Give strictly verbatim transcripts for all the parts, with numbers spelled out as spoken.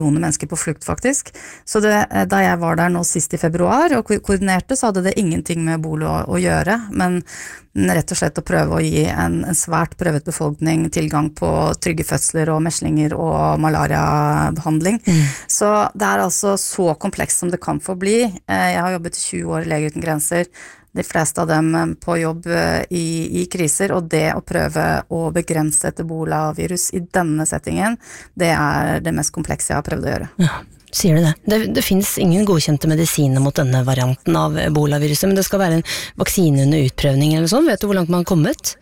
mennesker på flukt faktisk. Så det, da jeg var der nå sist i februar og ko- koordinerte, så hadde det ingenting med ebola å, å gjøre, men rett og slett å prøve å gi en, en svært prøvet befolkning tilgang på trygge fødsler og meslinger og malariabehandling. Mm. Så det er altså så komplekst som det kan få bli. Jeg har jobbet tjue år i Leger uten grenser, de fleste av dem på jobb i, i kriser, og det å prøve å begrense et ebola-virus i denne settingen, det er det mest komplekse jeg har prøvd å gjøre. Ja, sier du det? Det, det finnes ingen godkjente medisiner mot denne varianten av ebola-viruset, men det skal være en vaksine under utprøvning eller sånn. Vet du hvor langt man har kommet?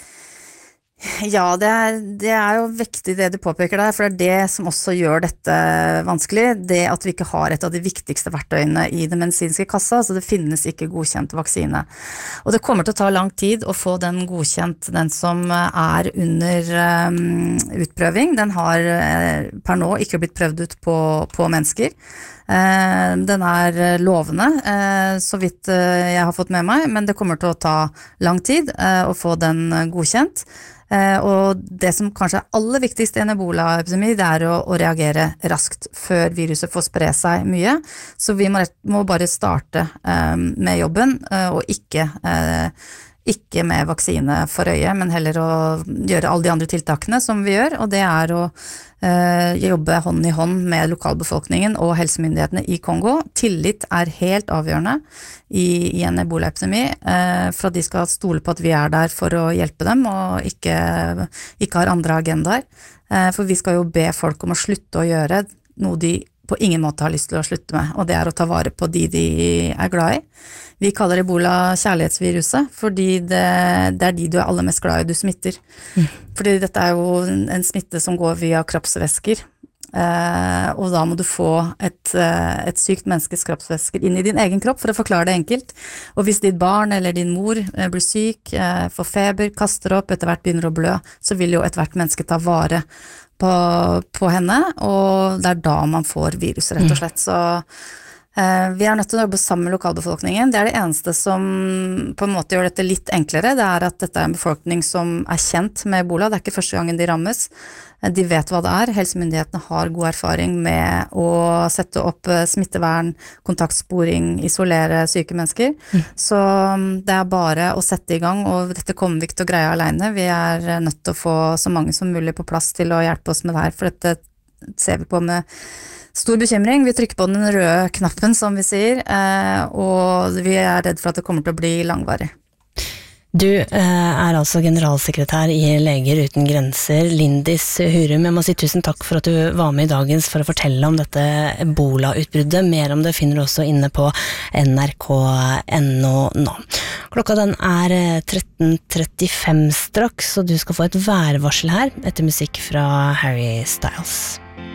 Ja, det er, det er jo viktig det du påpeker der, for det er det som også gjør dette vanskelig, det at vi ikke har et av de viktigste verktøyene i den medisinske kassa, så det finnes ikke godkjent vaksine. Og det kommer til å ta lang tid å få den godkjent, den som er under um, utprøving. Den har uh, per nå ikke blitt prøvd ut på, på mennesker. Uh, den er lovende, uh, så vidt uh, jeg har fått med meg, men det kommer til å ta lang tid uh, å få den godkjent. Uh, og det som kanskje er aller viktigst i en ebola-epidemi, det er å, å reagere raskt før viruset får spre seg mye. Så vi må, må bare starte uh, med jobben, uh, og ikke, uh, ikke med vaksine for øye, men heller å gjøre alle de andre tiltakene som vi gjør, og det er å uh, jobbe hånd i hånd med lokalbefolkningen og helsemyndighetene i Kongo. Tillit er helt avgjørende i, i en ebola-epidemi, uh, for at de skal stole på at vi er der for å hjelpe dem, og ikke, ikke har andre agendaer. Uh, for vi skal jo be folk om å slutte å gjøre noe de på ingen måte har lyst til å slutte med, og det er å ta vare på de de er glad i. Vi kaller ebola kjærlighetsviruset, fordi det, det er de du er aller mest glad i du smitter. Mm. Fordi dette er jo en smitte som går via kroppsvæsker, eh, og da må du få et, et sykt menneskes kroppsvæsker inn i din egen kropp, for å forklare det enkelt. Og hvis ditt barn eller din mor blir syk, eh, får feber, kaster opp, etter hvert begynner å blø, så vil jo et hvert menneske ta vare På, på henne, og det er da man får viruset, rett og slett. Så eh, vi er nødt til å jobbe sammen med lokalbefolkningen. Det er det eneste som på en måte gjør dette litt enklere. Det er at dette er en befolkning som er kjent med ebola. Det er ikke første gangen de rammes. De vet hva det er. Helsemyndighetene har god erfaring med å sette opp smittevern, kontaktsporing, isolere syke mennesker. Mm. Så det er bare å sette i gang, og dette kommer vi ikke til å greie alene. Vi er nødt til å få så mange som mulig på plass til å hjelpe oss med det her, for dette ser vi på med stor bekymring. Vi trykker på den røde knappen, som vi sier, og vi er redd for at det kommer til å bli langvarig. Du er altså generalsekretær i Leger uten grenser, Lindis Hurum. Jeg må si tusen takk for at du var med i dagens for å fortelle om dette ebola-utbruddet. Mer om det finner du også inne på N R K punktum N O nå. Klokka den er tretten trettifem straks, og du skal få et værvarsel her etter musikk fra Harry Styles.